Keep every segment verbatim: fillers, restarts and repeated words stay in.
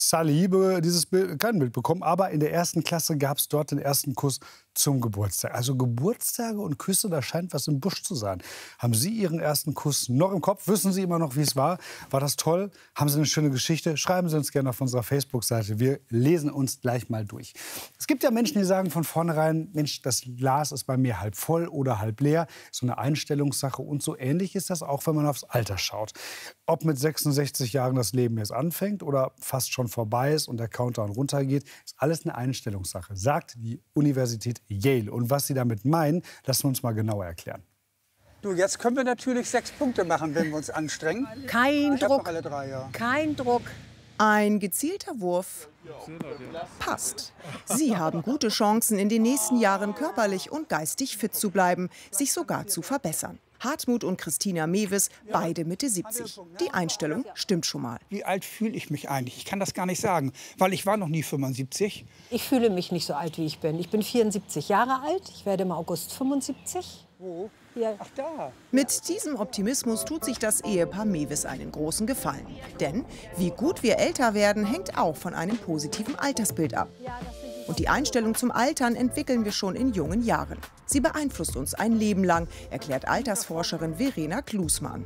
Sally dieses Bild, kein Bild bekommen, aber in der ersten Klasse gab es dort den ersten Kuss zum Geburtstag. Also Geburtstage und Küsse, da scheint was im Busch zu sein. Haben Sie Ihren ersten Kuss noch im Kopf? Wissen Sie immer noch, wie es war? War das toll? Haben Sie eine schöne Geschichte? Schreiben Sie uns gerne auf unserer Facebook-Seite. Wir lesen uns gleich mal durch. Es gibt ja Menschen, die sagen von vornherein, Mensch, das Glas ist bei mir halb voll oder halb leer. So eine Einstellungssache. Und so ähnlich ist das auch, wenn man aufs Alter schaut. Ob mit sechsundsechzig Jahren das Leben jetzt anfängt oder fast schon vorbei ist und der Countdown runtergeht, ist alles eine Einstellungssache, sagt die Universität Yale. Und was sie damit meinen, lassen wir uns mal genauer erklären. Du, jetzt können wir natürlich sechs Punkte machen, wenn wir uns anstrengen. Kein Ich hab Druck, noch alle drei, ja. kein Druck. Ein gezielter Wurf passt. Sie haben gute Chancen, in den nächsten Jahren körperlich und geistig fit zu bleiben, sich sogar zu verbessern. Hartmut und Christina Mewes, beide Mitte siebzig. Die Einstellung stimmt schon mal. Wie alt fühle ich mich eigentlich? Ich kann das gar nicht sagen, weil ich war noch nie fünfundsiebzig. Ich fühle mich nicht so alt, wie ich bin. Ich bin vierundsiebzig Jahre alt. Ich werde im August fünfundsiebzig. Wo? Ja. Ach, da. Mit diesem Optimismus tut sich das Ehepaar Mewes einen großen Gefallen. Denn wie gut wir älter werden, hängt auch von einem positiven Altersbild ab. Und die Einstellung zum Altern entwickeln wir schon in jungen Jahren. Sie beeinflusst uns ein Leben lang, erklärt Altersforscherin Verena Klusmann.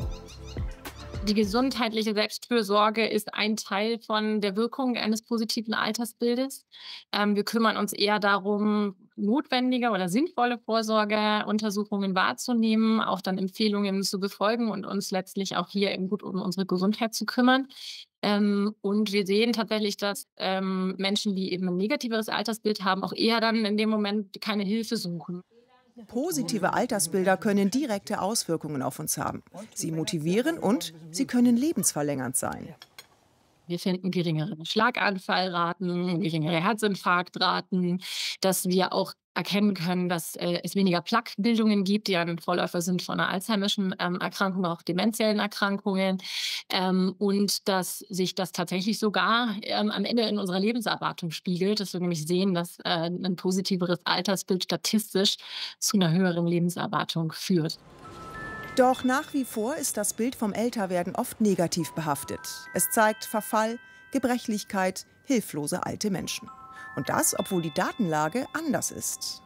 Die gesundheitliche Selbstfürsorge ist ein Teil von der Wirkung eines positiven Altersbildes. Ähm, wir kümmern uns eher darum, notwendige oder sinnvolle Vorsorgeuntersuchungen wahrzunehmen, auch dann Empfehlungen zu befolgen und uns letztlich auch hier eben gut um unsere Gesundheit zu kümmern. Ähm, und wir sehen tatsächlich, dass ähm, Menschen, die eben ein negativeres Altersbild haben, auch eher dann in dem Moment keine Hilfe suchen. Positive Altersbilder können direkte Auswirkungen auf uns haben. Sie motivieren und sie können lebensverlängernd sein. Wir finden geringere Schlaganfallraten, geringere Herzinfarktraten, dass wir auch erkennen können, dass äh, es weniger Plaquebildungen gibt, die ein Vorläufer sind von einer Alzheimerschen ähm, Erkrankung, auch demenziellen Erkrankungen. Ähm, und dass sich das tatsächlich sogar ähm, am Ende in unserer Lebenserwartung spiegelt, dass wir nämlich sehen, dass äh, ein positiveres Altersbild statistisch zu einer höheren Lebenserwartung führt. Doch nach wie vor ist das Bild vom Älterwerden oft negativ behaftet. Es zeigt Verfall, Gebrechlichkeit, hilflose alte Menschen. Und das, obwohl die Datenlage anders ist.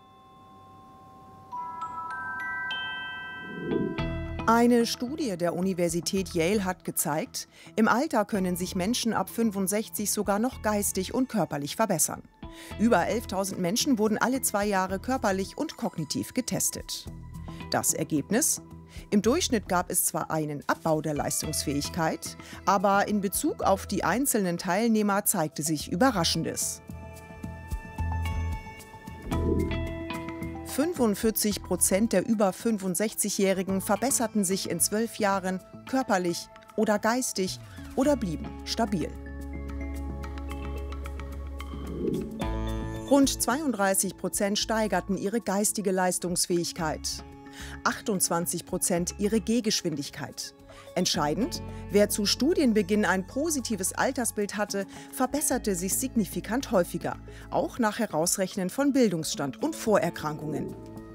Eine Studie der Universität Yale hat gezeigt, im Alter können sich Menschen ab fünfundsechzig sogar noch geistig und körperlich verbessern. Über elftausend Menschen wurden alle zwei Jahre körperlich und kognitiv getestet. Das Ergebnis? Im Durchschnitt gab es zwar einen Abbau der Leistungsfähigkeit, aber in Bezug auf die einzelnen Teilnehmer zeigte sich Überraschendes. fünfundvierzig Prozent der über fünfundsechzigjährigen verbesserten sich in zwölf Jahren körperlich oder geistig oder blieben stabil. Rund zweiunddreißig Prozent steigerten ihre geistige Leistungsfähigkeit. achtundzwanzig Prozent ihre Gehgeschwindigkeit. Entscheidend, wer zu Studienbeginn ein positives Altersbild hatte, verbesserte sich signifikant häufiger, auch nach Herausrechnen von Bildungsstand und Vorerkrankungen.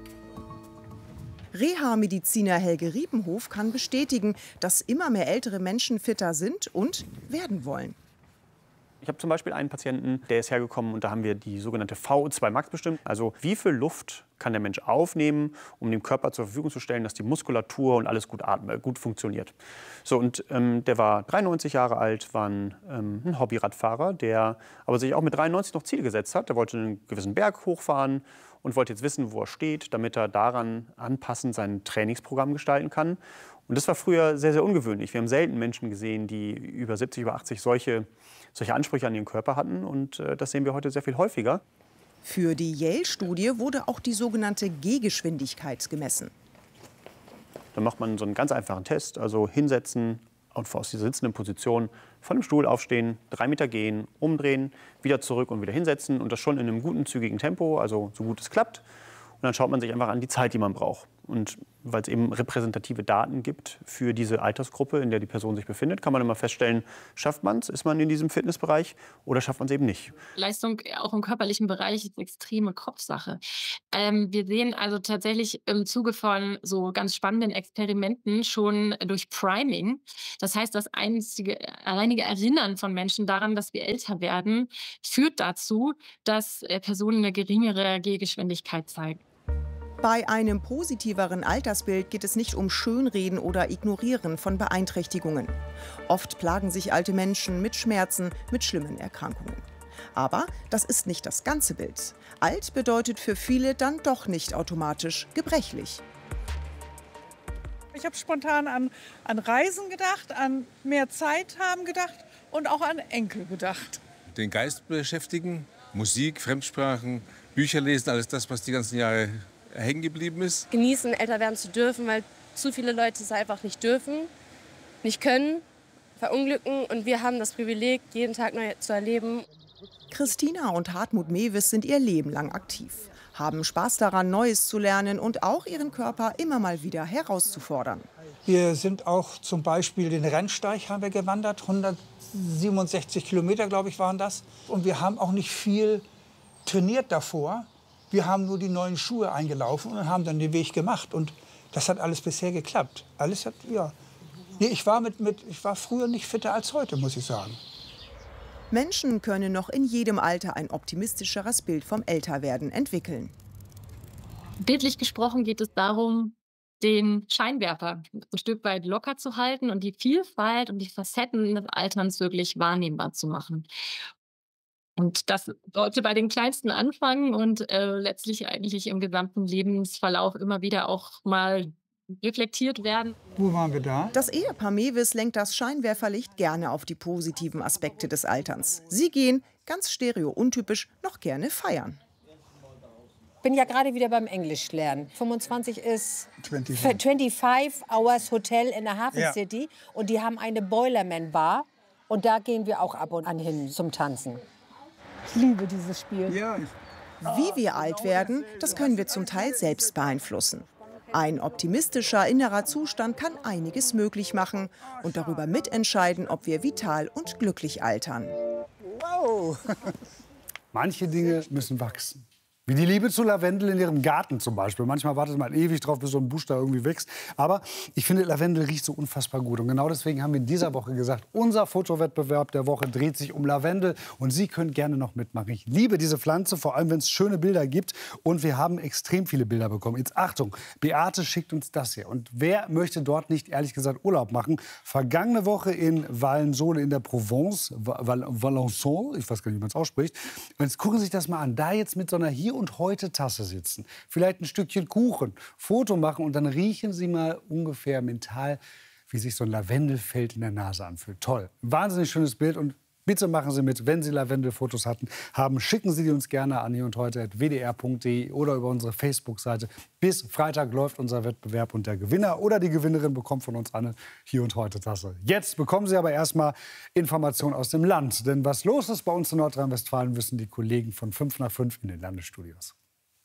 Reha-Mediziner Helge Riepenhof kann bestätigen, dass immer mehr ältere Menschen fitter sind und werden wollen. Ich habe zum Beispiel einen Patienten, der ist hergekommen und da haben wir die sogenannte V O zwei Max bestimmt. Also wie viel Luft kann der Mensch aufnehmen, um dem Körper zur Verfügung zu stellen, dass die Muskulatur und alles gut atmet, gut funktioniert. So, und ähm, der war dreiundneunzig Jahre alt, war ein, ähm, ein Hobbyradfahrer, der aber sich auch mit dreiundneunzig noch Ziele gesetzt hat. Der wollte einen gewissen Berg hochfahren und wollte jetzt wissen, wo er steht, damit er daran anpassend sein Trainingsprogramm gestalten kann. Und das war früher sehr, sehr ungewöhnlich. Wir haben selten Menschen gesehen, die über siebzig, über achtzig solche, solche Ansprüche an ihren Körper hatten. Und äh, das sehen wir heute sehr viel häufiger. Für die Yale-Studie wurde auch die sogenannte Gehgeschwindigkeit gemessen. Dann macht man so einen ganz einfachen Test, also hinsetzen und aus dieser sitzenden Position von dem Stuhl aufstehen, drei Meter gehen, umdrehen, wieder zurück und wieder hinsetzen. Und das schon in einem guten, zügigen Tempo, also so gut es klappt. Und dann schaut man sich einfach an die Zeit, die man braucht. Und weil es eben repräsentative Daten gibt für diese Altersgruppe, in der die Person sich befindet, kann man immer feststellen, schafft man es, ist man in diesem Fitnessbereich oder schafft man es eben nicht. Leistung auch im körperlichen Bereich ist extreme Kopfsache. Ähm, wir sehen also tatsächlich im Zuge von so ganz spannenden Experimenten schon durch Priming. Das heißt, das einzige, alleinige Erinnern von Menschen daran, dass wir älter werden, führt dazu, dass äh, Personen eine geringere Gehgeschwindigkeit zeigen. Bei einem positiveren Altersbild geht es nicht um Schönreden oder Ignorieren von Beeinträchtigungen. Oft plagen sich alte Menschen mit Schmerzen, mit schlimmen Erkrankungen. Aber das ist nicht das ganze Bild. Alt bedeutet für viele dann doch nicht automatisch gebrechlich. Ich habe spontan an, an Reisen gedacht, an mehr Zeit haben gedacht und auch an Enkel gedacht. Den Geist beschäftigen, Musik, Fremdsprachen, Bücher lesen, alles das, was die ganzen Jahre hängen geblieben ist. Genießen, älter werden zu dürfen, weil zu viele Leute es einfach nicht dürfen, nicht können, verunglücken. Und wir haben das Privileg, jeden Tag neu zu erleben. Christina und Hartmut Mewis sind ihr Leben lang aktiv, haben Spaß daran, Neues zu lernen und auch ihren Körper immer mal wieder herauszufordern. Wir sind auch zum Beispiel den Rennsteig haben wir gewandert, hundertsiebenundsechzig Kilometer, glaube ich, waren das. Und wir haben auch nicht viel trainiert davor. Wir haben nur die neuen Schuhe eingelaufen und haben dann den Weg gemacht. Und das hat alles bisher geklappt. Alles hat, ja. Nee, ich war, mit, mit, ich war früher nicht fitter als heute, muss ich sagen. Menschen können noch in jedem Alter ein optimistischeres Bild vom Älterwerden entwickeln. Bildlich gesprochen geht es darum, den Scheinwerfer ein Stück weit locker zu halten und die Vielfalt und die Facetten des Alterns wirklich wahrnehmbar zu machen. Und das sollte bei den Kleinsten anfangen und äh, letztlich eigentlich im gesamten Lebensverlauf immer wieder auch mal reflektiert werden. Wo waren wir da? Das Ehepaar Mewis lenkt das Scheinwerferlicht gerne auf die positiven Aspekte des Alterns. Sie gehen, ganz stereo-untypisch, noch gerne feiern. Ich bin ja gerade wieder beim Englisch lernen. fünfundzwanzig ist fünfundzwanzig. fünfundzwanzig Hours Hotel in der Hafen Ja. City. Und die haben eine Boilerman Bar. Und da gehen wir auch ab und an hin zum Tanzen. Ich liebe dieses Spiel. Ja. Wie wir alt werden, das können wir zum Teil selbst beeinflussen. Ein optimistischer innerer Zustand kann einiges möglich machen und darüber mitentscheiden, ob wir vital und glücklich altern. Wow. Manche Dinge müssen wachsen. Wie die Liebe zu Lavendel in ihrem Garten zum Beispiel. Manchmal wartet man ewig drauf, bis so ein Busch da irgendwie wächst. Aber ich finde, Lavendel riecht so unfassbar gut. Und genau deswegen haben wir in dieser Woche gesagt, unser Fotowettbewerb der Woche dreht sich um Lavendel. Und Sie können gerne noch mitmachen. Ich liebe diese Pflanze, vor allem wenn es schöne Bilder gibt. Und wir haben extrem viele Bilder bekommen. Jetzt Achtung, Beate schickt uns das hier. Und wer möchte dort nicht, ehrlich gesagt, Urlaub machen? Vergangene Woche in Valensole in der Provence, Val Valençon, ich weiß gar nicht, wie man es ausspricht. Und jetzt gucken Sie sich das mal an. Da jetzt mit so einer Hier- und Heute-Tasse sitzen. Vielleicht ein Stückchen Kuchen, Foto machen und dann riechen Sie mal ungefähr mental, wie sich so ein Lavendelfeld in der Nase anfühlt. Toll. Wahnsinnig schönes Bild und bitte machen Sie mit, wenn Sie Lavendelfotos hatten, haben, schicken Sie die uns gerne an hier und heute at w d r punkt d e oder über unsere Facebook-Seite. Bis Freitag läuft unser Wettbewerb und der Gewinner oder die Gewinnerin bekommt von uns eine Hier und Heute Tasse. Jetzt bekommen Sie aber erstmal Informationen aus dem Land. Denn was los ist bei uns in Nordrhein-Westfalen, wissen die Kollegen von fünf nach fünf in den Landesstudios.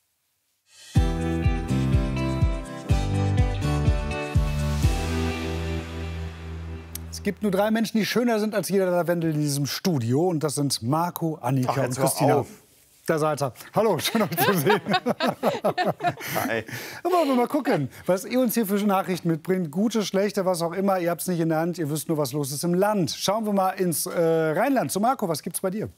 Es gibt nur drei Menschen, die schöner sind als jeder Lavendel in diesem Studio. Und das sind Marco, Annika Ach, und Christina. Da seid ihr. Hallo, schön euch zu sehen. Hi. Dann wollen wir mal gucken, was ihr uns hier für Nachrichten mitbringt. Gute, schlechte, was auch immer. Ihr habt es nicht in der Hand, ihr wisst nur, was los ist im Land. Schauen wir mal ins äh, Rheinland. Zu Marco, was gibt's bei dir?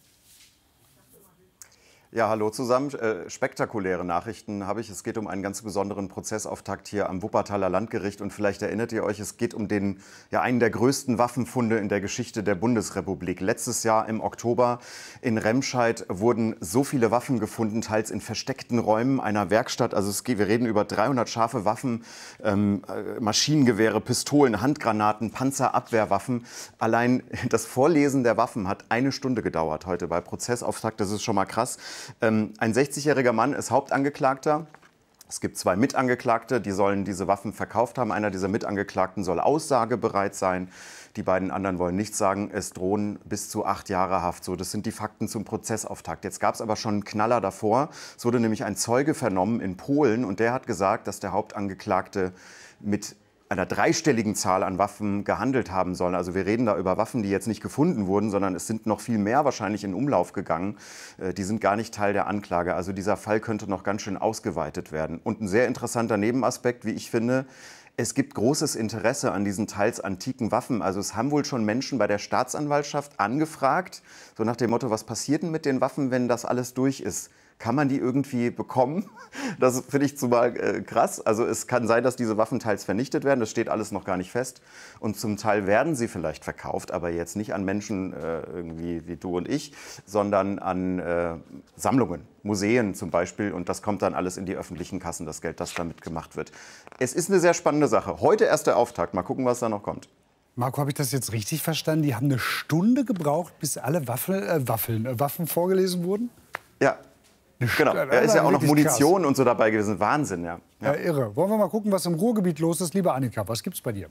Ja, hallo zusammen. Äh, spektakuläre Nachrichten habe ich. Es geht um einen ganz besonderen Prozessauftakt hier am Wuppertaler Landgericht. Und vielleicht erinnert ihr euch, es geht um den, ja, einen der größten Waffenfunde in der Geschichte der Bundesrepublik. Letztes Jahr im Oktober in Remscheid wurden so viele Waffen gefunden, teils in versteckten Räumen einer Werkstatt. Also es geht, wir reden über dreihundert scharfe Waffen, ähm, Maschinengewehre, Pistolen, Handgranaten, Panzerabwehrwaffen. Allein das Vorlesen der Waffen hat eine Stunde gedauert heute bei Prozessauftakt. Das ist schon mal krass. Ähm, ein sechzigjähriger Mann ist Hauptangeklagter. Es gibt zwei Mitangeklagte, die sollen diese Waffen verkauft haben. Einer dieser Mitangeklagten soll aussagebereit sein. Die beiden anderen wollen nichts sagen. Es drohen bis zu acht Jahre Haft. So, das sind die Fakten zum Prozessauftakt. Jetzt gab es aber schon einen Knaller davor. Es wurde nämlich ein Zeuge vernommen in Polen und der hat gesagt, dass der Hauptangeklagte mit einer dreistelligen Zahl an Waffen gehandelt haben sollen. Also wir reden da über Waffen, die jetzt nicht gefunden wurden, sondern es sind noch viel mehr wahrscheinlich in Umlauf gegangen. Die sind gar nicht Teil der Anklage. Also dieser Fall könnte noch ganz schön ausgeweitet werden. Und ein sehr interessanter Nebenaspekt, wie ich finde, es gibt großes Interesse an diesen teils antiken Waffen. Also es haben wohl schon Menschen bei der Staatsanwaltschaft angefragt, so nach dem Motto, was passiert denn mit den Waffen, wenn das alles durch ist? Kann man die irgendwie bekommen? Das finde ich zumal äh, krass. Also es kann sein, dass diese Waffen teils vernichtet werden. Das steht alles noch gar nicht fest. Und zum Teil werden sie vielleicht verkauft, aber jetzt nicht an Menschen äh, irgendwie wie du und ich, sondern an äh, Sammlungen, Museen zum Beispiel. Und das kommt dann alles in die öffentlichen Kassen, das Geld, das damit gemacht wird. Es ist eine sehr spannende Sache. Heute erst der Auftakt. Mal gucken, was da noch kommt. Marco, habe ich das jetzt richtig verstanden? Die haben eine Stunde gebraucht, bis alle Waffel, äh, Waffeln, äh, Waffen vorgelesen wurden? Ja. Genau, da ist ja auch noch Munition krass. Und so dabei gewesen. Wahnsinn, ja. Ja. Ja, irre. Wollen wir mal gucken, was im Ruhrgebiet los ist? Liebe Annika, was gibt's bei dir?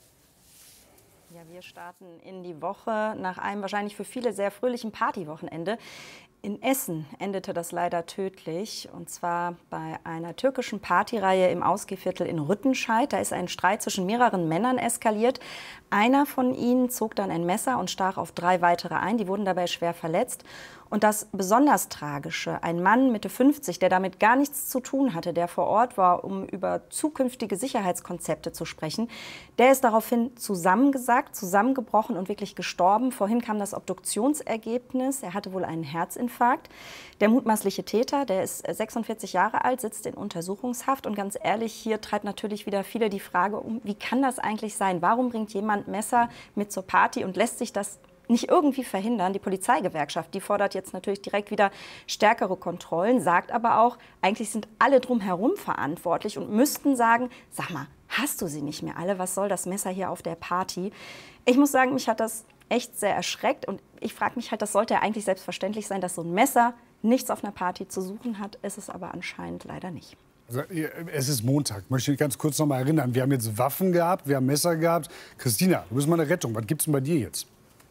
Ja, wir starten in die Woche nach einem wahrscheinlich für viele sehr fröhlichen Partywochenende. In Essen endete das leider tödlich, und zwar bei einer türkischen Partyreihe im Ausgehviertel in Rüttenscheid. Da ist ein Streit zwischen mehreren Männern eskaliert. Einer von ihnen zog dann ein Messer und stach auf drei weitere ein. Die wurden dabei schwer verletzt. Und das besonders Tragische, ein Mann Mitte fünfzig, der damit gar nichts zu tun hatte, der vor Ort war, um über zukünftige Sicherheitskonzepte zu sprechen, der ist daraufhin zusammengesackt, zusammengebrochen und wirklich gestorben. Vorhin kam das Obduktionsergebnis. Er hatte wohl einen Herzinfarkt. Der mutmaßliche Täter, der ist sechsundvierzig Jahre alt, sitzt in Untersuchungshaft. Und ganz ehrlich, hier treibt natürlich wieder viele die Frage um, wie kann das eigentlich sein? Warum bringt jemand Messer mit zur Party und lässt sich das nicht irgendwie verhindern? Die Polizeigewerkschaft, die fordert jetzt natürlich direkt wieder stärkere Kontrollen, sagt aber auch, eigentlich sind alle drumherum verantwortlich und müssten sagen, sag mal, hast du sie nicht mehr alle? Was soll das Messer hier auf der Party? Ich muss sagen, mich hat das echt sehr erschreckt und ich frage mich halt, das sollte ja eigentlich selbstverständlich sein, dass so ein Messer nichts auf einer Party zu suchen hat, ist es aber anscheinend leider nicht. Also, es ist Montag. Ich möchte mich ganz kurz noch mal erinnern. Wir haben jetzt Waffen gehabt, wir haben Messer gehabt. Christina, du bist mal eine Rettung. Was gibt's denn bei dir jetzt?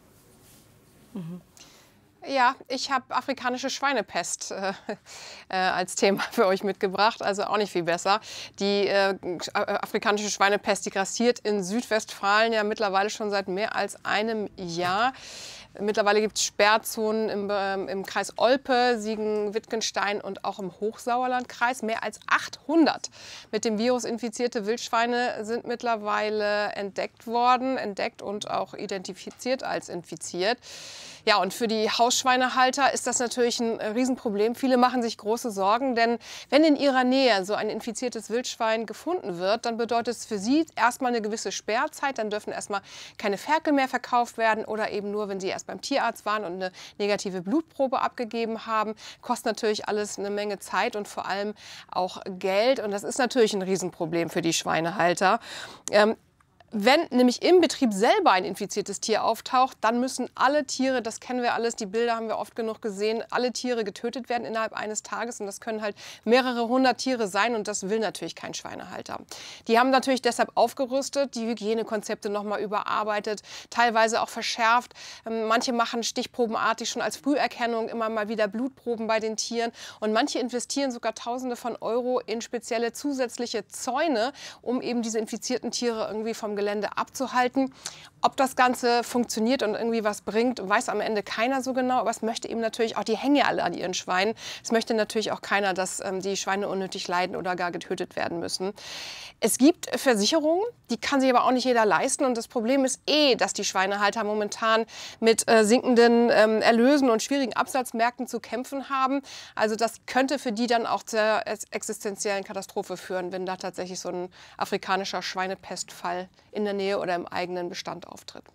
Ja, ich habe afrikanische Schweinepest äh, äh, als Thema für euch mitgebracht, also auch nicht viel besser. Die äh, afrikanische Schweinepest, die grassiert in Südwestfalen ja mittlerweile schon seit mehr als einem Jahr. Mittlerweile gibt es Sperrzonen im, äh, im Kreis Olpe, Siegen, Wittgenstein und auch im Hochsauerlandkreis. Mehr als achthundert mit dem Virus infizierte Wildschweine sind mittlerweile entdeckt worden, entdeckt und auch identifiziert als infiziert. Ja, und für die Hausschweinehalter ist das natürlich ein Riesenproblem. Viele machen sich große Sorgen, denn wenn in ihrer Nähe so ein infiziertes Wildschwein gefunden wird, dann bedeutet es für sie erstmal eine gewisse Sperrzeit. Dann dürfen erstmal keine Ferkel mehr verkauft werden oder eben nur, wenn sie erst beim Tierarzt waren und eine negative Blutprobe abgegeben haben. Kostet natürlich alles eine Menge Zeit und vor allem auch Geld. Und das ist natürlich ein Riesenproblem für die Schweinehalter. Ähm, Wenn nämlich im Betrieb selber ein infiziertes Tier auftaucht, dann müssen alle Tiere, das kennen wir alles, die Bilder haben wir oft genug gesehen, alle Tiere getötet werden innerhalb eines Tages. Und das können halt mehrere hundert Tiere sein und das will natürlich kein Schweinehalter. Die haben natürlich deshalb aufgerüstet, die Hygienekonzepte nochmal überarbeitet, teilweise auch verschärft. Manche machen stichprobenartig schon als Früherkennung immer mal wieder Blutproben bei den Tieren. Und manche investieren sogar Tausende von Euro in spezielle zusätzliche Zäune, um eben diese infizierten Tiere irgendwie vom Gelände abzuhalten. Ob das Ganze funktioniert und irgendwie was bringt, weiß am Ende keiner so genau. Aber es möchte eben natürlich auch die hängen ja alle an ihren Schweinen. Es möchte natürlich auch keiner, dass ähm, die Schweine unnötig leiden oder gar getötet werden müssen. Es gibt Versicherungen, die kann sich aber auch nicht jeder leisten. Und das Problem ist eh, dass die Schweinehalter momentan mit äh, sinkenden ähm, Erlösen und schwierigen Absatzmärkten zu kämpfen haben. Also das könnte für die dann auch zur existenziellen Katastrophe führen, wenn da tatsächlich so ein afrikanischer Schweinepestfall in der Nähe oder im eigenen Bestand auftritt.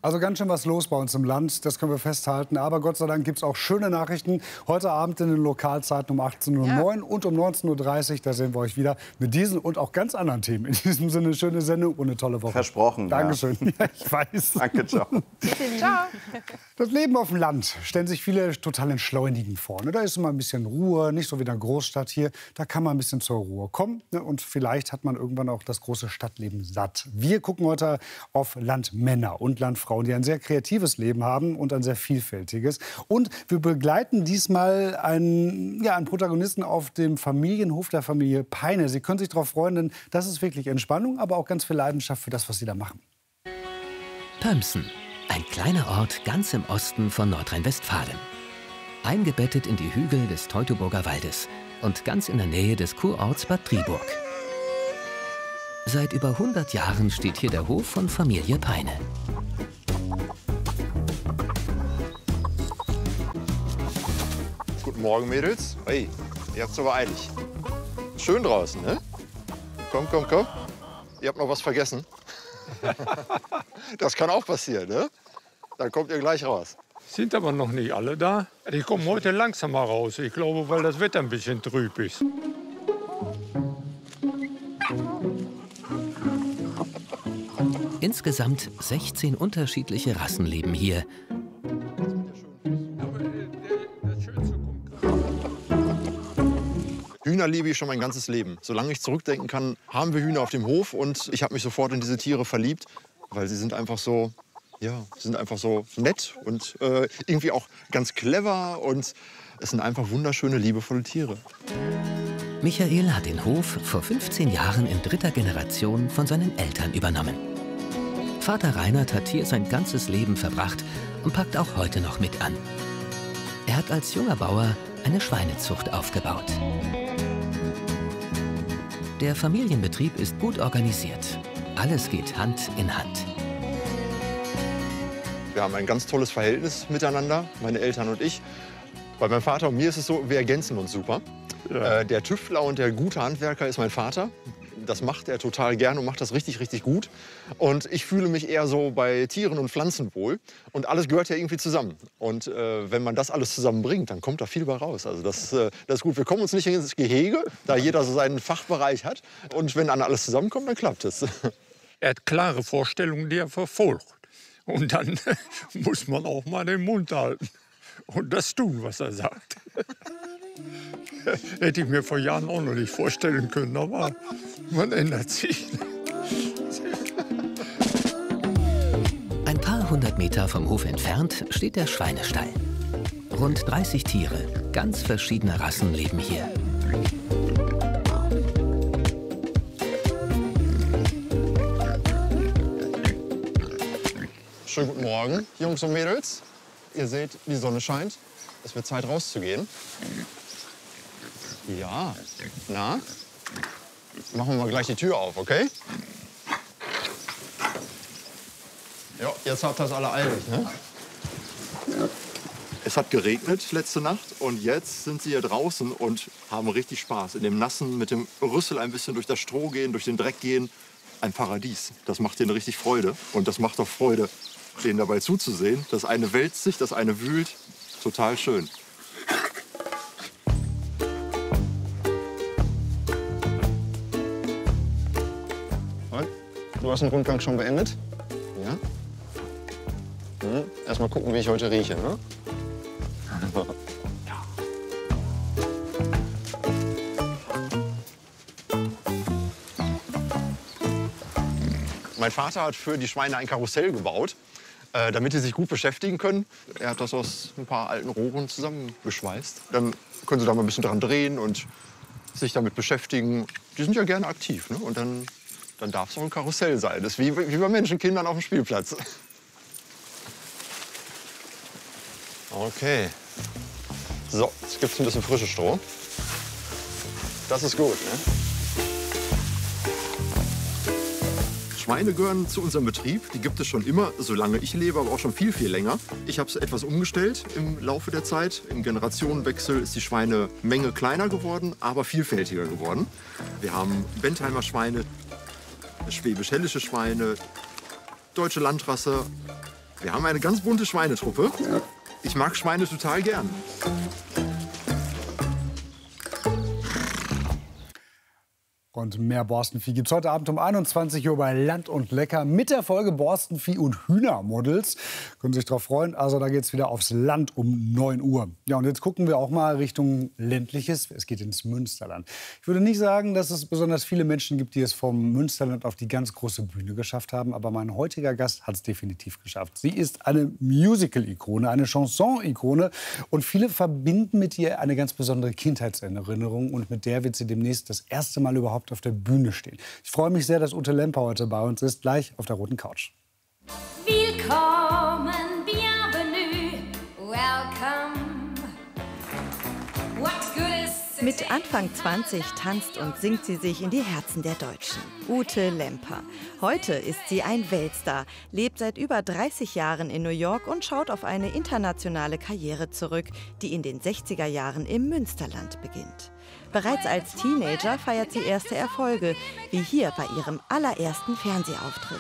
Also ganz schön was los bei uns im Land, das können wir festhalten. Aber Gott sei Dank gibt es auch schöne Nachrichten. Heute Abend in den Lokalzeiten um achtzehn Uhr neun ja. und um neunzehn Uhr dreißig. Da sehen wir euch wieder mit diesen und auch ganz anderen Themen. In diesem Sinne, schöne Sendung und eine tolle Woche. Versprochen. Dankeschön. Ja. Ja, ich weiß. Danke, ciao. Ciao. Das Leben auf dem Land stellen sich viele total entschleunigend vor. Da ist immer ein bisschen Ruhe, nicht so wie in der Großstadt hier. Da kann man ein bisschen zur Ruhe kommen. Und vielleicht hat man irgendwann auch das große Stadtleben satt. Wir gucken heute auf Landmänner und Landfrauen, die ein sehr kreatives Leben haben und ein sehr vielfältiges. Und wir begleiten diesmal einen, ja, einen Protagonisten auf dem Familienhof der Familie Peine. Sie können sich darauf freuen, denn das ist wirklich Entspannung, aber auch ganz viel Leidenschaft für das, was Sie da machen. Pömsen, ein kleiner Ort ganz im Osten von Nordrhein-Westfalen. Eingebettet in die Hügel des Teutoburger Waldes und ganz in der Nähe des Kurorts Bad Triburg. Seit über hundert Jahren steht hier der Hof von Familie Peine. Guten Morgen, Mädels. Hey, ihr habt's aber eilig. Schön draußen, ne? Komm, komm, komm. Ihr habt noch was vergessen. Das kann auch passieren, ne? Dann kommt ihr gleich raus. Sind aber noch nicht alle da. Die kommen heute langsamer raus. Ich glaube, weil das Wetter ein bisschen trüb ist. Insgesamt sechzehn unterschiedliche Rassen leben hier. Hühner liebe ich schon mein ganzes Leben. Solange ich zurückdenken kann, haben wir Hühner auf dem Hof und ich habe mich sofort in diese Tiere verliebt, weil sie sind einfach so, ja, sind einfach so nett und äh, irgendwie auch ganz clever und es sind einfach wunderschöne, liebevolle Tiere. Michael hat den Hof vor fünfzehn Jahren in dritter Generation von seinen Eltern übernommen. Vater Reinhard hat hier sein ganzes Leben verbracht und packt auch heute noch mit an. Er hat als junger Bauer eine Schweinezucht aufgebaut. Der Familienbetrieb ist gut organisiert. Alles geht Hand in Hand. Wir haben ein ganz tolles Verhältnis miteinander, meine Eltern und ich. Bei meinem Vater und mir ist es so, wir ergänzen uns super. Ja. Äh, der Tüftler und der gute Handwerker ist mein Vater. Das macht er total gerne und macht das richtig, richtig gut. Und ich fühle mich eher so bei Tieren und Pflanzen wohl. Und alles gehört ja irgendwie zusammen. Und äh, wenn man das alles zusammenbringt, dann kommt da viel bei raus. Also das, äh, das ist gut. Wir kommen uns nicht ins Gehege, da jeder so seinen Fachbereich hat. Und wenn dann alles zusammenkommt, dann klappt es. Er hat klare Vorstellungen, die er verfolgt. Und dann muss man auch mal den Mund halten und das tun, was er sagt. Hätte ich mir vor Jahren auch noch nicht vorstellen können, aber man ändert sich. Ein paar hundert Meter vom Hof entfernt steht der Schweinestall. Rund dreißig Tiere, ganz verschiedener Rassen leben hier. Schönen guten Morgen, Jungs und Mädels. Ihr seht, die Sonne scheint. Es wird Zeit, rauszugehen. Ja, na? Machen wir mal gleich die Tür auf, okay? Ja, jetzt habt ihr das alle eilig, ne? Es hat geregnet letzte Nacht und jetzt sind sie hier draußen und haben richtig Spaß. In dem Nassen, mit dem Rüssel ein bisschen durch das Stroh gehen, durch den Dreck gehen. Ein Paradies. Das macht denen richtig Freude. Und das macht auch Freude, denen dabei zuzusehen. Das eine wälzt sich, das eine wühlt. Total schön. Und? Du hast den Rundgang schon beendet? Ja? Hm. Erst mal gucken, wie ich heute rieche, ne? Mein Vater hat für die Schweine ein Karussell gebaut, äh, damit sie sich gut beschäftigen können. Er hat das aus ein paar alten Rohren zusammengeschweißt. Dann können sie da mal ein bisschen dran drehen und sich damit beschäftigen. Die sind ja gerne aktiv, ne? Und dann, dann darf es auch ein Karussell sein. Das ist wie, wie bei Menschenkindern auf dem Spielplatz. Okay. So, jetzt gibt es ein bisschen frisches Stroh. Das ist gut, ne? Schweine gehören zu unserem Betrieb. Die gibt es schon immer, solange ich lebe, aber auch schon viel, viel länger. Ich habe es etwas umgestellt im Laufe der Zeit. Im Generationenwechsel ist die Schweinemenge kleiner geworden, aber vielfältiger geworden. Wir haben Bentheimer Schweine, schwäbisch-hällische Schweine, deutsche Landrasse, Wir haben eine ganz bunte Schweinetruppe. Ich mag Schweine total gern. Und mehr Borstenvieh gibt es heute Abend um einundzwanzig Uhr bei Land und Lecker mit der Folge Borstenvieh und Hühnermodels. Können Sie sich darauf freuen. Also da geht es wieder aufs Land um neun Uhr. Ja, und jetzt gucken wir auch mal Richtung ländliches. Es geht ins Münsterland. Ich würde nicht sagen, dass es besonders viele Menschen gibt, die es vom Münsterland auf die ganz große Bühne geschafft haben. Aber mein heutiger Gast hat es definitiv geschafft. Sie ist eine Musical-Ikone, eine Chanson-Ikone. Und viele verbinden mit ihr eine ganz besondere Kindheitserinnerung. Und mit der wird sie demnächst das erste Mal überhaupt auf der Bühne stehen. Ich freue mich sehr, dass Ute Lemper heute bei uns ist, gleich auf der roten Couch. Willkommen, bienvenue, welcome. What good is Mit Anfang zwanzig tanzt und singt sie sich in die Herzen der Deutschen. Ute Lemper. Heute ist sie ein Weltstar, lebt seit über dreißig Jahren in New York und schaut auf eine internationale Karriere zurück, die in den sechziger Jahren im Münsterland beginnt. Bereits als Teenager feiert sie erste Erfolge, wie hier bei ihrem allerersten Fernsehauftritt.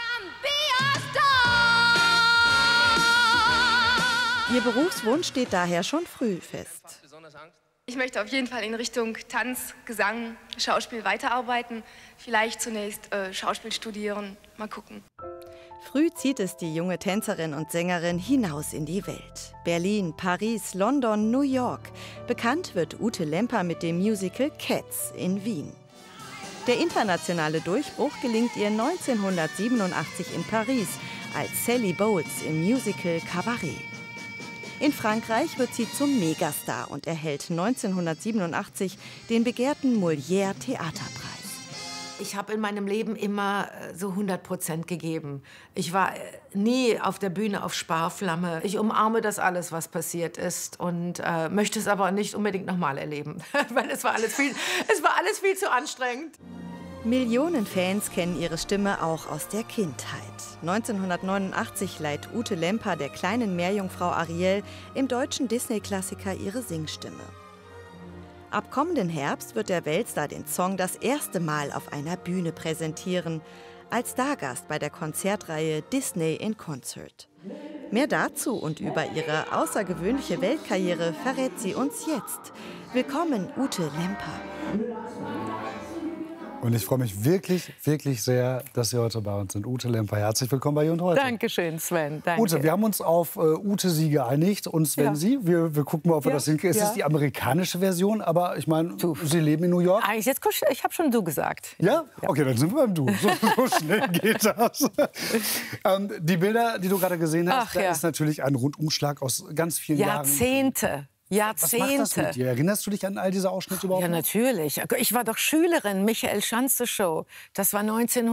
Ihr Berufswunsch steht daher schon früh fest. Ich möchte auf jeden Fall in Richtung Tanz, Gesang, Schauspiel weiterarbeiten. Vielleicht zunächst äh, Schauspiel studieren. Mal gucken. Früh zieht es die junge Tänzerin und Sängerin hinaus in die Welt. Berlin, Paris, London, New York. Bekannt wird Ute Lemper mit dem Musical Cats in Wien. Der internationale Durchbruch gelingt ihr neunzehnhundertsiebenundachtzig in Paris als Sally Bowles im Musical Cabaret. In Frankreich wird sie zum Megastar und erhält neunzehnhundertsiebenundachtzig den begehrten Molière Theaterpreis. Ich habe in meinem Leben immer so hundert Prozent gegeben. Ich war nie auf der Bühne auf Sparflamme. Ich umarme das alles, was passiert ist und äh, möchte es aber nicht unbedingt nochmal erleben, weil es war alles viel, es war alles viel zu anstrengend. Millionen Fans kennen ihre Stimme auch aus der Kindheit. neunzehnhundertneunundachtzig leiht Ute Lemper der kleinen Meerjungfrau Ariel im deutschen Disney-Klassiker ihre Singstimme. Ab kommenden Herbst wird der Weltstar den Song das erste Mal auf einer Bühne präsentieren, als Stargast bei der Konzertreihe Disney in Concert. Mehr dazu und über ihre außergewöhnliche Weltkarriere verrät sie uns jetzt. Willkommen, Ute Lemper. Und ich freue mich wirklich, wirklich sehr, dass Sie heute bei uns sind. Ute Lemper, herzlich willkommen bei Jung und Heute. Dankeschön, Sven. Danke. Ute, wir haben uns auf äh, Ute Sie geeinigt und Sven Ja. Sie. Wir, wir gucken mal, ob wir Ja, das hinkriegen. Es ja. ist die amerikanische Version, aber ich meine, Sie leben in New York. Eigentlich jetzt, ich habe schon Du gesagt. Ja? Okay, dann sind wir beim Du. So, so schnell geht das. ähm, die Bilder, die du gerade gesehen hast, Ach, da ja. ist natürlich ein Rundumschlag aus ganz vielen Jahren. Jahrzehnte. Jahrzehnte. Was macht das mit dir? Erinnerst du dich an all diese Ausschnitte überhaupt? Ja, natürlich. Ich war doch Schülerin, Michael Schanze Show. Das war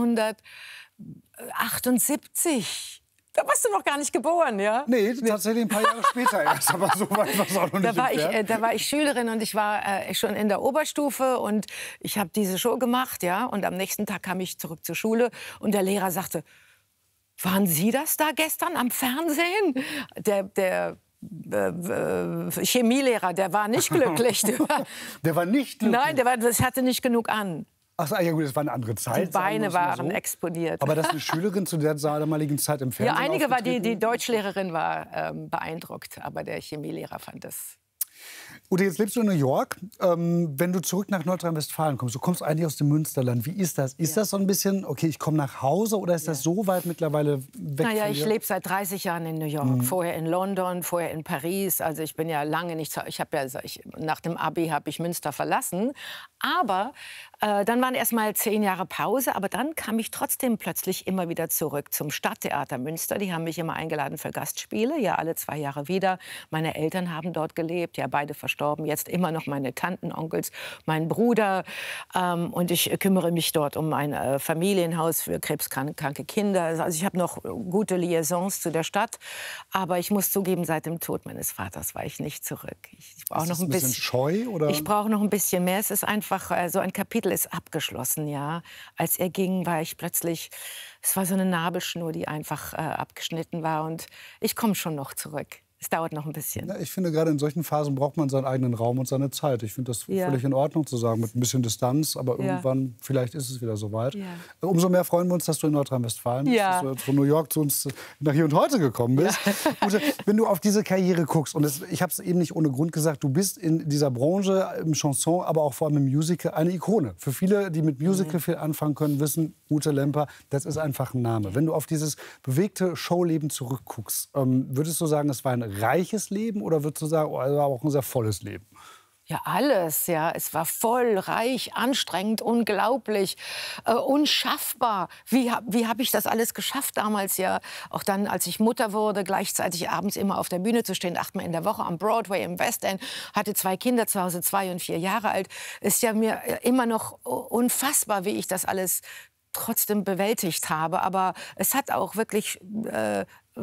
neunzehnhundertachtundsiebzig. Da warst du noch gar nicht geboren, ja? Nee, tatsächlich ein paar Jahre später erst. Aber so weit war es auch noch nicht Da war, ich, entfernt. äh, da war ich Schülerin und ich war äh, schon in der Oberstufe und ich habe diese Show gemacht, ja. Und am nächsten Tag kam ich zurück zur Schule und der Lehrer sagte, waren Sie das da gestern am Fernsehen? Der, der äh, äh, Chemielehrer, der war nicht glücklich. Der war, der war nicht glücklich? Nein, der war, das hatte nicht genug an. Ach so, ja gut, das war eine andere Zeit. Die Beine sagen wir es mal waren so. exponiert. Aber dass eine Schülerin zu der damaligen Zeit im Fernsehen Ja, einige war die, die aufgetreten- Deutschlehrerin war ähm, beeindruckt, aber der Chemielehrer fand das. Ute, jetzt lebst du in New York. Ähm, wenn du zurück nach Nordrhein-Westfalen kommst, du kommst eigentlich aus dem Münsterland. Wie ist das? Ist das so ein bisschen, okay, ich komme nach Hause oder ist das so weit mittlerweile weg Naja, von ich dir? lebe seit dreißig Jahren in New York. Mhm. Vorher in London, vorher in Paris. Also ich bin ja lange nicht, zu- ich habe ja, ich, nach dem Abi habe ich Münster verlassen. Aber äh, dann waren erst mal zehn Jahre Pause. Aber dann kam ich trotzdem plötzlich immer wieder zurück zum Stadttheater Münster. Die haben mich immer eingeladen für Gastspiele, ja alle zwei Jahre wieder. Meine Eltern haben dort gelebt, ja beide verstorben. Jetzt immer noch meine Tanten, Onkels, mein Bruder. Ähm, und ich kümmere mich dort um ein äh, Familienhaus für krebskranke Kinder. Also ich habe noch gute Liaisons zu der Stadt. Aber ich muss zugeben, seit dem Tod meines Vaters war ich nicht zurück. Ich, ich brauche Ist noch das ein bisschen, scheu? Oder? Ich brauche noch ein bisschen mehr. Es ist einfach, äh, so ein Kapitel ist abgeschlossen, ja. Als er ging, war ich plötzlich, es war so eine Nabelschnur, die einfach äh, abgeschnitten war. Und ich komme schon noch zurück. Es dauert noch ein bisschen. Ja, ich finde, gerade in solchen Phasen braucht man seinen eigenen Raum und seine Zeit. Ich finde das Ja. völlig in Ordnung zu sagen, mit ein bisschen Distanz. Aber Ja. irgendwann, vielleicht ist es wieder soweit. Ja. Umso mehr freuen wir uns, dass du in Nordrhein-Westfalen bist, Ja. dass du jetzt von New York zu uns nach Hier und Heute gekommen bist. Ute, wenn du auf diese Karriere guckst, und das, ich habe es eben nicht ohne Grund gesagt, du bist in dieser Branche, im Chanson, aber auch vor allem im Musical, eine Ikone. Für viele, die mit Musical viel anfangen können, wissen, Ute Lemper, das ist einfach ein Name. Wenn du auf dieses bewegte Showleben zurückguckst, ähm, würdest du sagen, es war ein reiches Leben oder würdest du sagen, oh, es war auch ein sehr volles Leben? Ja, alles, ja. Es war voll, reich, anstrengend, unglaublich, äh, unschaffbar. Wie, hab- wie habe ich das alles geschafft damals, ja? Auch dann, als ich Mutter wurde, gleichzeitig abends immer auf der Bühne zu stehen, achtmal in der Woche am Broadway, im West End, hatte zwei Kinder zu Hause, zwei und vier Jahre alt. Ist ja mir immer noch unfassbar, wie ich das alles trotzdem bewältigt habe. Aber es hat auch wirklich äh,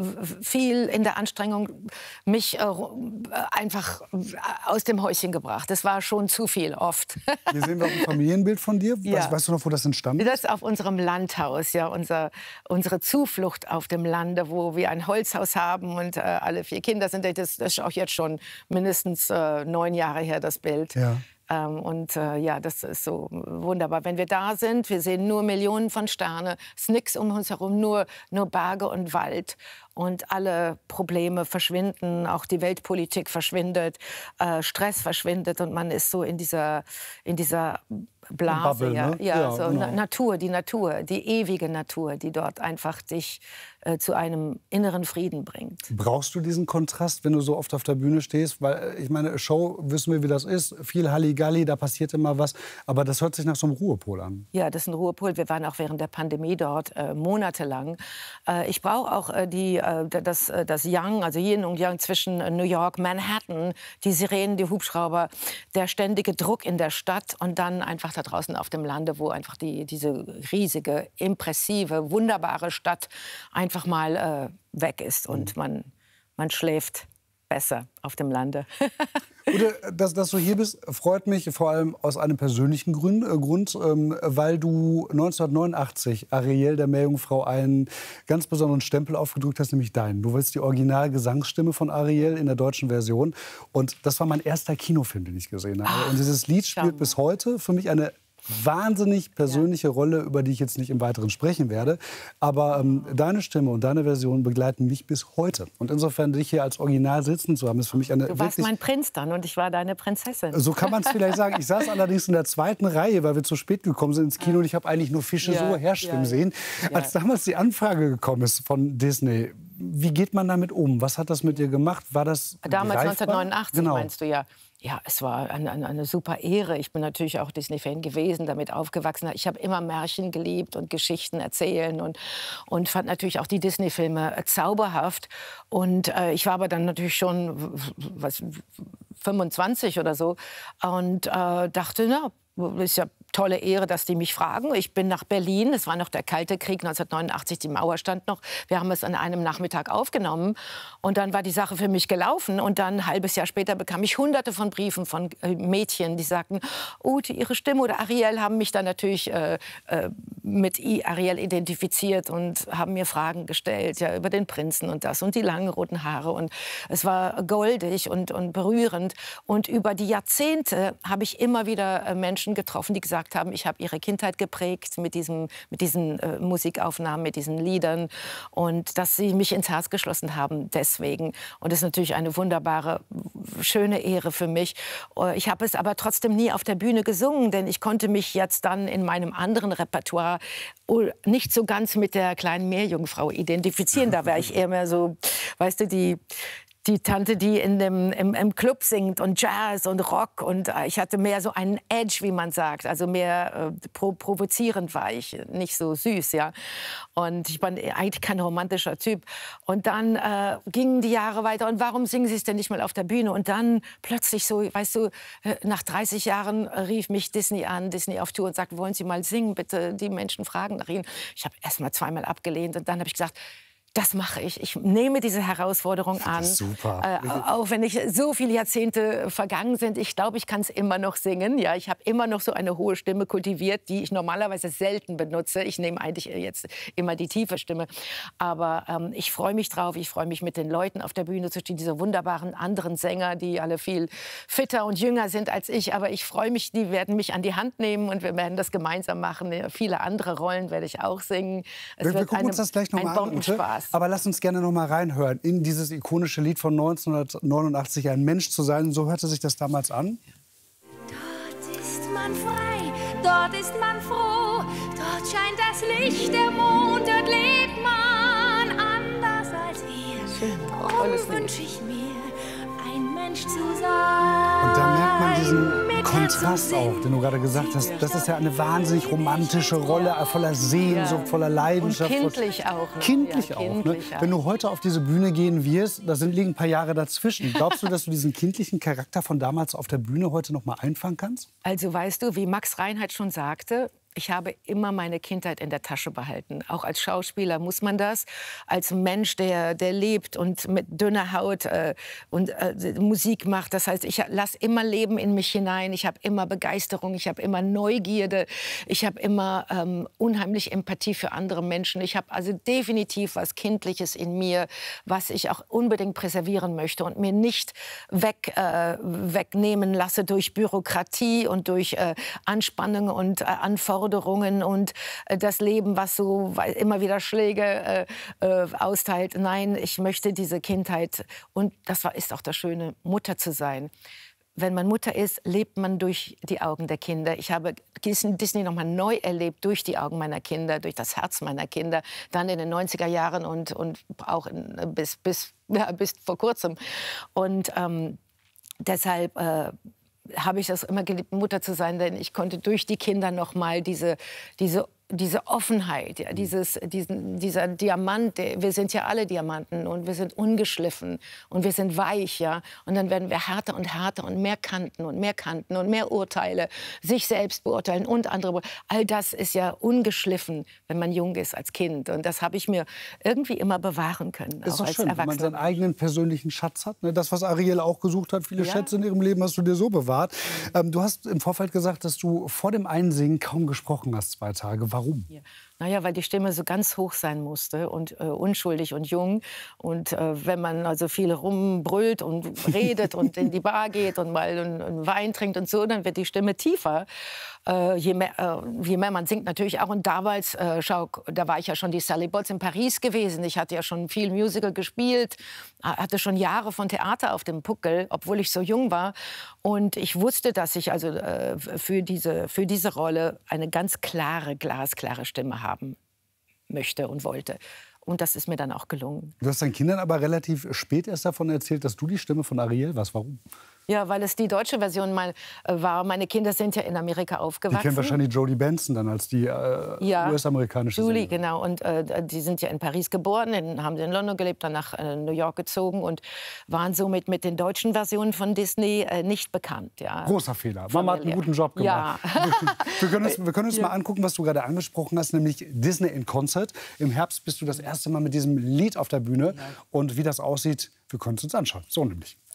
viel in der Anstrengung mich äh, einfach aus dem Häuschen gebracht. Das war schon zu viel, oft. Hier sehen wir auch ein Familienbild von dir. Ja. Weißt, weißt du noch, wo das entstanden ist? Das ist auf unserem Landhaus, ja, unser, unsere Zuflucht auf dem Lande, wo wir ein Holzhaus haben und äh, alle vier Kinder sind. Das, das ist auch jetzt schon mindestens äh, neun Jahre her, das Bild. Ja. Ähm, und äh, ja, das ist so wunderbar. Wenn wir da sind, wir sehen nur Millionen von Sternen, es ist nichts um uns herum, nur, nur Berge und Wald. Und alle Probleme verschwinden, auch die Weltpolitik verschwindet, äh, Stress verschwindet und man ist so in dieser, in dieser Blase. Bubble, ja, ne? ja, Ja, so genau. Na Natur, die Natur, die ewige Natur, die dort einfach dich äh, zu einem inneren Frieden bringt. Brauchst du diesen Kontrast, wenn du so oft auf der Bühne stehst? Weil, äh, ich meine, Show, wissen wir, wie das ist. Viel Halligalli, da passiert immer was. Aber das hört sich nach so einem Ruhepol an. Ja, das ist ein Ruhepol. Wir waren auch während der Pandemie dort äh, monatelang. Äh, ich brauche auch äh, die, äh, das, äh, das Yang, also Yin und Yang zwischen äh, New York, Manhattan, die Sirenen, die Hubschrauber, der ständige Druck in der Stadt und dann einfach da draußen auf dem Lande, wo einfach die, diese riesige, impressive, wunderbare Stadt einfach mal äh, weg ist und man, man schläft besser auf dem Lande. Ute, dass, dass du hier bist, freut mich vor allem aus einem persönlichen Grund, äh, Grund ähm, weil du neunzehnhundertneunundachtzig Ariel, der Meerjungfrau, einen ganz besonderen Stempel aufgedrückt hast, nämlich deinen. Du warst die Original-Gesangsstimme von Ariel in der deutschen Version. Und das war mein erster Kinofilm, den ich gesehen habe. Ach, und dieses Lied spielt schau. bis heute für mich eine wahnsinnig persönliche ja. Rolle, über die ich jetzt nicht im Weiteren sprechen werde. Aber ähm, deine Stimme und deine Version begleiten mich bis heute. Und insofern, dich hier als Original sitzen zu haben, ist für mich eine Du warst wirklich... mein Prinz dann und ich war deine Prinzessin. So kann man es vielleicht sagen. Ich saß allerdings in der zweiten Reihe, weil wir zu spät gekommen sind ins Kino. Und ich habe eigentlich nur Fische Ja, so herschwimmen ja, sehen. ja. Als damals die Anfrage gekommen ist von Disney, wie geht man damit um? Was hat das mit dir gemacht? War das Damals greifbar? neunzehnhundertneunundachtzig Genau. meinst du ja. Ja, es war eine, eine, eine super Ehre. Ich bin natürlich auch Disney-Fan gewesen, damit aufgewachsen. Ich habe immer Märchen geliebt und Geschichten erzählen und, und fand natürlich auch die Disney-Filme äh, zauberhaft. Und äh, ich war aber dann natürlich schon was, fünfundzwanzig oder so und äh, dachte, na, ist ja tolle Ehre, dass die mich fragen. Ich bin nach Berlin, es war noch der Kalte Krieg, neunzehnhundertneunundachtzig, die Mauer stand noch. Wir haben es an einem Nachmittag aufgenommen und dann war die Sache für mich gelaufen. Und dann ein halbes Jahr später bekam ich hunderte von Briefen von äh, Mädchen, die sagten, Ute, ihre Stimme oder Ariel, haben mich dann natürlich äh, äh, mit I, Ariel identifiziert und haben mir Fragen gestellt, ja, über den Prinzen und das und die langen roten Haare. Und es war goldig und, und berührend. Und über die Jahrzehnte habe ich immer wieder äh, Menschen getroffen, die gesagt haben, ich habe ihre Kindheit geprägt mit, diesem, mit diesen äh, Musikaufnahmen, mit diesen Liedern und dass sie mich ins Herz geschlossen haben deswegen. Und das ist natürlich eine wunderbare, schöne Ehre für mich. Äh, Ich habe es aber trotzdem nie auf der Bühne gesungen, denn ich konnte mich jetzt dann in meinem anderen Repertoire nicht so ganz mit der kleinen Meerjungfrau identifizieren. Da wäre ich eher mehr so, weißt du, die... Die Tante, die in dem, im, im Club singt und Jazz und Rock. Und äh, ich hatte mehr so einen Edge, wie man sagt. Also mehr äh, pro, provozierend war ich, nicht so süß, ja. Und ich war eigentlich kein romantischer Typ. Und dann äh, gingen die Jahre weiter. Und warum singen Sie es denn nicht mal auf der Bühne? Und dann plötzlich so, weißt du, äh, nach dreißig Jahren rief mich Disney an, Disney auf Tour und sagte, wollen Sie mal singen, bitte? Die Menschen fragen nach Ihnen. Ich habe erst mal zweimal abgelehnt. Und dann habe ich gesagt, das mache ich. Ich nehme diese Herausforderung an. Super. Äh, auch wenn ich so viele Jahrzehnte vergangen sind, ich glaube, ich kann es immer noch singen. Ja, ich habe immer noch so eine hohe Stimme kultiviert, die ich normalerweise selten benutze. Ich nehme eigentlich jetzt immer die tiefe Stimme. Aber ähm, ich freue mich drauf. Ich freue mich, mit den Leuten auf der Bühne zu stehen, diese wunderbaren anderen Sänger, die alle viel fitter und jünger sind als ich. Aber ich freue mich, die werden mich an die Hand nehmen und wir werden das gemeinsam machen. Ja, viele andere Rollen werde ich auch singen. Es wir, wir wird gucken eine, uns das gleich noch ein mal an. Bombenspaß. Aber lass uns gerne noch mal reinhören in dieses ikonische Lied von neunzehnhundertneunundachtzig, Ein Mensch zu sein. So hörte sich das damals an. Dort ist man frei, dort ist man froh, dort scheint das Licht, der Mond, dort lebt man anders als hier. Darum wünsche ich mir, ein Mensch zu sein. Und da merkt man diesen Kontrast auch, den du gerade gesagt hast. Das ist ja eine wahnsinnig romantische Rolle, voller Sehnsucht, voller Leidenschaft. Und kindlich auch. Ne? Kindlich ja, auch. kindlich Ne? auch. Wenn du heute auf diese Bühne gehen wirst, da sind, liegen ein paar Jahre dazwischen. Glaubst du, dass du diesen kindlichen Charakter von damals auf der Bühne heute noch mal einfangen kannst? Also weißt du, wie Max Reinhardt schon sagte, ich habe immer meine Kindheit in der Tasche behalten. Auch als Schauspieler muss man das. Als Mensch, der, der lebt und mit dünner Haut äh, und äh, Musik macht. Das heißt, ich lasse immer Leben in mich hinein. Ich habe immer Begeisterung, ich habe immer Neugierde. Ich habe immer ähm, unheimlich Empathie für andere Menschen. Ich habe also definitiv was Kindliches in mir, was ich auch unbedingt präservieren möchte und mir nicht weg, äh, wegnehmen lasse durch Bürokratie und durch äh, Anspannungen und äh, Anforderungen. Und äh, das Leben, was so immer wieder Schläge äh, äh, austeilt. Nein, ich möchte diese Kindheit. Und das war, ist auch das Schöne, Mutter zu sein. Wenn man Mutter ist, lebt man durch die Augen der Kinder. Ich habe Disney noch mal neu erlebt durch die Augen meiner Kinder, durch das Herz meiner Kinder. Dann in den neunziger Jahren und, und auch in, bis, bis, ja, bis vor kurzem. Und ähm, deshalb... Äh, habe ich das immer geliebt, Mutter zu sein, denn ich konnte durch die Kinder noch mal diese, diese, diese Offenheit, ja, dieses, diesen, dieser Diamant, der, wir sind ja alle Diamanten und wir sind ungeschliffen und wir sind weich, ja, und dann werden wir härter und härter und mehr Kanten und mehr Kanten und mehr Urteile, sich selbst beurteilen und andere. All das ist ja ungeschliffen, wenn man jung ist als Kind und das habe ich mir irgendwie immer bewahren können, ist auch doch als schön, wenn man Erwachsener. seinen eigenen persönlichen Schatz hat. Ne? Das, was Ariel auch gesucht hat, viele Ja. Schätze in ihrem Leben hast du dir so bewahrt. Ähm, du hast im Vorfeld gesagt, dass du vor dem Einsingen kaum gesprochen hast, zwei Tage. Warum? Ja. Naja, weil die Stimme so ganz hoch sein musste und äh, unschuldig und jung. Und äh, wenn man also viel rumbrüllt und redet und in die Bar geht und mal einen, einen Wein trinkt und so, dann wird die Stimme tiefer. Äh, je, mehr, äh, je mehr man singt natürlich auch. Und damals, äh, schau, da war ich ja schon die Sally Botts in Paris gewesen. Ich hatte ja schon viel Musical gespielt, hatte schon Jahre von Theater auf dem Puckel, obwohl ich so jung war. Und ich wusste, dass ich also äh, für, diese, für diese Rolle eine ganz klare, glasklare Stimme haben möchte und wollte. Und das ist mir dann auch gelungen. Du hast deinen Kindern aber relativ spät erst davon erzählt, dass du die Stimme von Ariel warst. Warum? Ja, weil es die deutsche Version mal äh, war. Meine Kinder sind ja in Amerika Die aufgewachsen. kennen wahrscheinlich Jodie Benson dann als die äh, Ja, U S-amerikanische Julie, Sängerin. genau. Und äh, die sind ja in Paris geboren, in, haben in London gelebt, dann nach äh, New York gezogen und waren somit mit den deutschen Versionen von Disney äh, nicht bekannt. Ja. Großer Fehler. Mama hat einen guten Job gemacht. Ja. Wir können uns, wir können uns Ja. mal angucken, was du gerade angesprochen hast, nämlich Disney in Concert. Im Herbst bist du das erste Mal mit diesem Lied auf der Bühne. Und wie das aussieht, wir können es uns anschauen. So nämlich.